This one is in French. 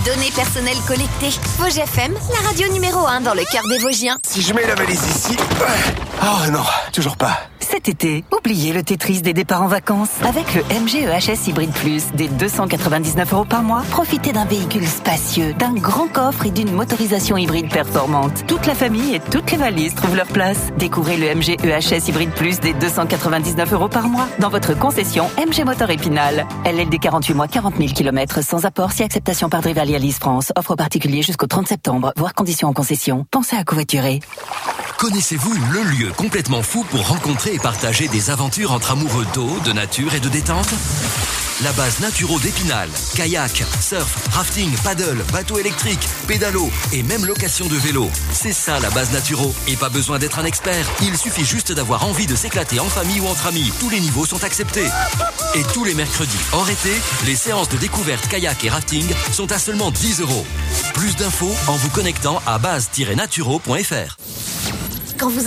données personnelles collectées. Vosges FM, la radio numéro 1 dans le cœur des Vosgiens. Si je mets la valise ici... Oh non, toujours pas. Cet été, oubliez le Tetris des départs en vacances. Avec le MG EHS Hybrid Plus, dès 299 € par mois, profitez d'un véhicule spacieux, d'un grand coffre et d'une motorisation hybride performante. Toute la famille et toutes les valises trouvent leur place. Découvrez le MG EHS Hybrid Plus dès 299 € par mois dans votre concession MG Motor Épinal. LLD 48 mois, 40 000 km sans apport si acceptation par Drivalia Lease France. Offre particulier jusqu'au 30 septembre, voire conditions en concession. Pensez à covoiturer. Connaissez-vous le lieu complètement fou pour rencontrer et partager des aventures entre amoureux d'eau, de nature et de détente ? La base Naturo d'Épinal. Kayak, surf, rafting, paddle, bateau électrique, pédalo et même location de vélo. C'est ça la base Naturo. Et pas besoin d'être un expert. Il suffit juste d'avoir envie de s'éclater en famille ou entre amis. Tous les niveaux sont acceptés. Et tous les mercredis, hors été, les séances de découverte kayak et rafting sont à seulement 10 €. Plus d'infos en vous connectant à base-naturo.fr. Quand vous